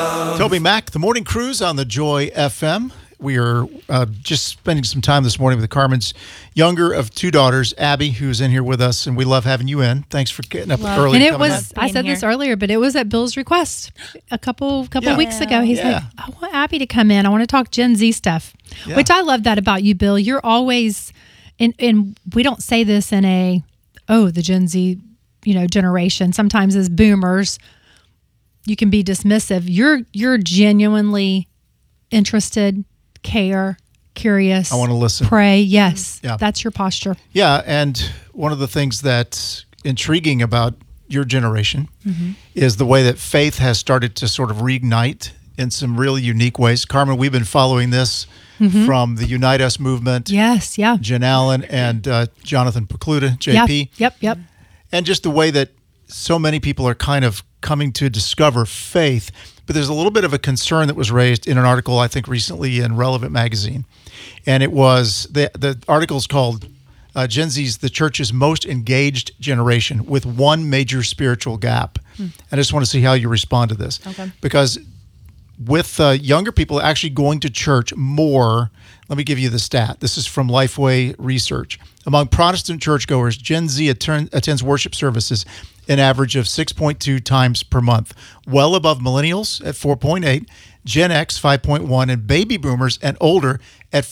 Toby Mack, the Morning Cruise on the Joy FM. We are just spending some time this morning with Carmen's younger of two daughters, Abby, who's in here with us, and we love having you in. Thanks for getting up early. And it was, I said this earlier, but it was at Bill's request a couple weeks ago. He's like, I want Abby to come in. I want to talk Gen Z stuff, which I love that about you, Bill. You're always, and we don't say this in the Gen Z, generation. Sometimes as boomers, you can be dismissive. You're genuinely interested, care, curious. I want to listen. Pray. Yes. Yeah. That's your posture. Yeah. And one of the things that's intriguing about your generation is the way that faith has started to sort of reignite in some really unique ways. Carmen, we've been following this from the Unite Us movement. Yes. Yeah. Jen Allen and Jonathan Pokluda, JP. Yep. And just the way that so many people are kind of coming to discover faith. But there's a little bit of a concern that was raised in an article, I think, recently in Relevant Magazine. And it was, the article's called Gen Z's the church's most engaged generation with one major spiritual gap. I just want to see how you respond to this. Okay. Because with younger people actually going to church more, let me give you the stat. This is from Lifeway Research. Among Protestant churchgoers, Gen Z attends worship services an average of 6.2 times per month, well above millennials at 4.8, Gen X 5.1, and baby boomers and older at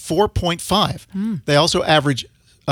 4.5. They also average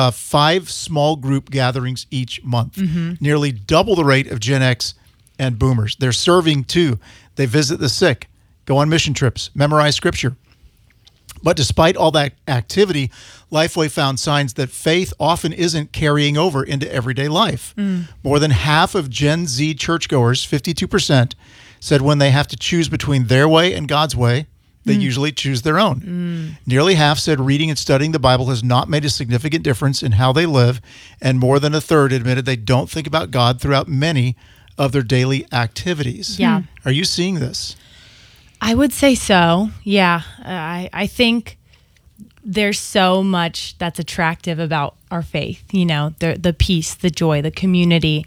5 small group gatherings each month, nearly double the rate of Gen X and boomers. They're serving too. They visit the sick, go on mission trips, memorize scripture. But despite all that activity, Lifeway found signs that faith often isn't carrying over into everyday life. More than half of Gen Z churchgoers, 52%, said when they have to choose between their way and God's way, they usually choose their own. Nearly half said reading and studying the Bible has not made a significant difference in how they live, and more than a third admitted they don't think about God throughout many of their daily activities. Yeah. Are you seeing this? I would say so. Yeah. I think there's so much that's attractive about our faith, the peace, the joy, the community,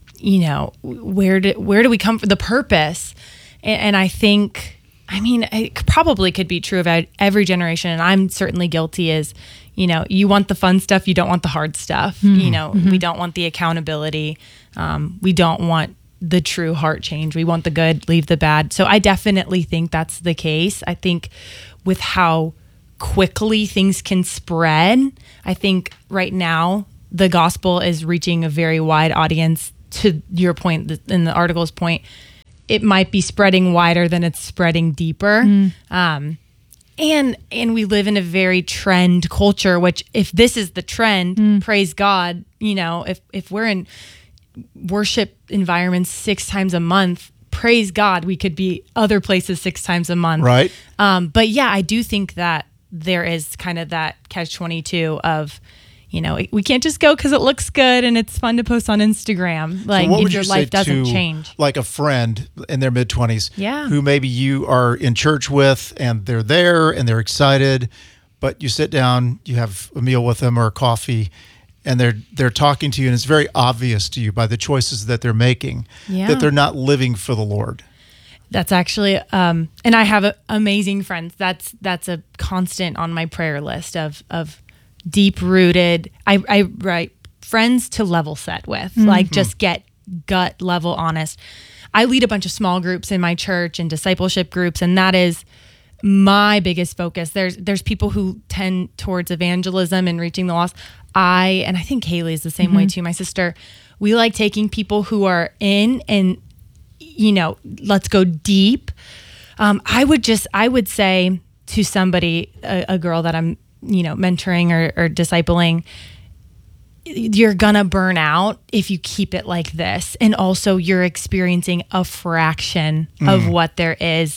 where do we come from, the purpose. And I think, it probably could be true of every generation. And I'm certainly guilty is, you want the fun stuff. You don't want the hard stuff. We don't want the accountability. We don't want the true heart change. We want the good, leave the bad. So I definitely think that's the case. I think with how quickly things can spread, I think right now the gospel is reaching a very wide audience. To your point, in the article's point, it might be spreading wider than it's spreading deeper. And we live in a very trend culture, which if this is the trend, praise God, if we're in worship environments 6 times a month, praise God, we could be other places 6 times a month. Right. But yeah, I do think that there is kind of that catch-22 of, we can't just go because it looks good and it's fun to post on Instagram. Like, so if your life doesn't change. Like a friend in their mid-20s who maybe you are in church with and they're there and they're excited, but you sit down, you have a meal with them or a coffee, and they're talking to you, and it's very obvious to you by the choices that they're making that they're not living for the Lord. That's actually, and I have amazing friends. That's a constant on my prayer list of deep rooted. I write friends to level set with, like just get gut level honest. I lead a bunch of small groups in my church and discipleship groups, and that is my biggest focus. There's people who tend towards evangelism and reaching the lost. I think Haley is the same way too. My sister, we like taking people who are in and, let's go deep. I would say to somebody, a girl that I'm, mentoring or discipling, you're gonna burn out if you keep it like this. And also you're experiencing a fraction of what there is,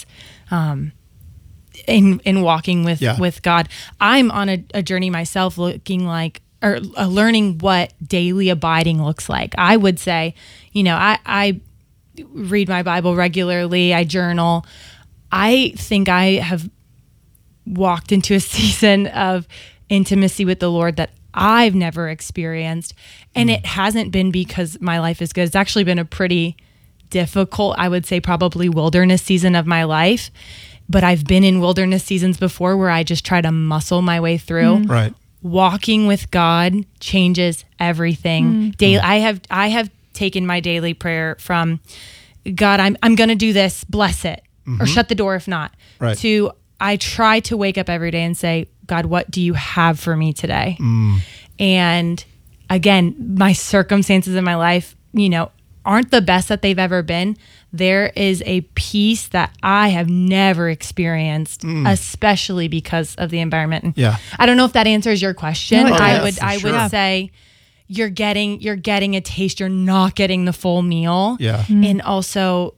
in walking with God. I'm on a journey myself learning what daily abiding looks like. I would say, I read my Bible regularly. I journal. I think I have walked into a season of intimacy with the Lord that I've never experienced. And it hasn't been because my life is good. It's actually been a pretty difficult, I would say probably wilderness season of my life. But I've been in wilderness seasons before where I just try to muscle my way through. Right. Walking with God changes everything. I have taken my daily prayer from God, I'm going to do this, bless it, or shut the door if not, Right. to I try to wake up every day and say, God, what do you have for me today? And again, my circumstances in my life, aren't the best that they've ever been. There is a peace that I have never experienced, especially because of the environment. Yeah. I don't know if that answers your question. No, I yeah, would say you're getting a taste. You're not getting the full meal. Yeah. And also,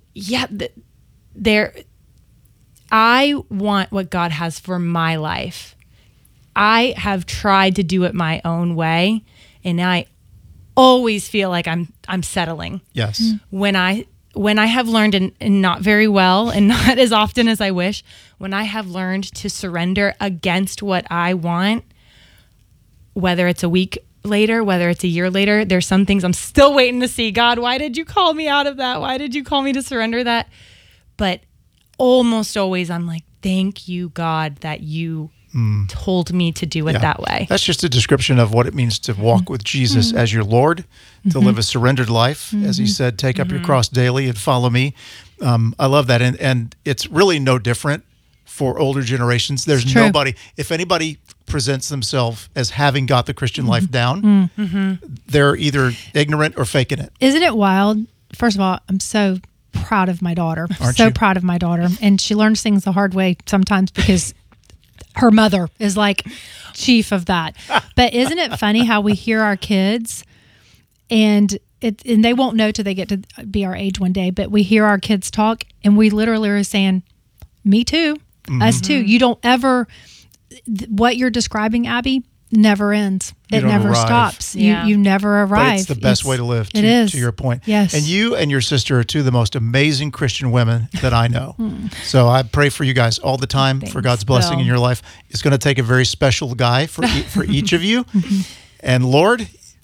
I want what God has for my life. I have tried to do it my own way, and I always feel like I'm settling. Yes. When I have learned, and not very well and not as often as I wish, when I have learned to surrender against what I want, whether it's a week later, whether it's a year later, there's some things I'm still waiting to see. God, why did you call me out of that? Why did you call me to surrender that? But almost always I'm like, thank you, God, that you told me to do it that way. That's just a description of what it means to walk with Jesus as your Lord, to live a surrendered life. As he said, take up your cross daily and follow me. I love that. And it's really no different for older generations. There's nobody, if anybody presents themselves as having got the Christian life down, they're either ignorant or faking it. Isn't it wild? First of all, I'm so proud of my daughter. Aren't you? Proud of my daughter. And she learns things the hard way sometimes because her mother is like chief of that. But isn't it funny how we hear our kids and they won't know till they get to be our age one day, but we hear our kids talk and we literally are saying, me too, us too. You don't ever, what you're describing, Abby, never ends. It never arrive. stops. Yeah. You never arrive. But it's the best way to live, is. to your point. Yes. And you and your sister are two of the most amazing Christian women that I know. So I pray for you guys all the time for God's blessing Bill. in your life. It's going to take a very special guy for each of you. And Lord,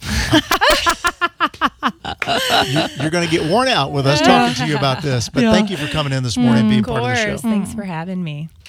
you're going to get worn out with us talking to you about this. But thank you for coming in this morning and being part of the show. Thanks for having me.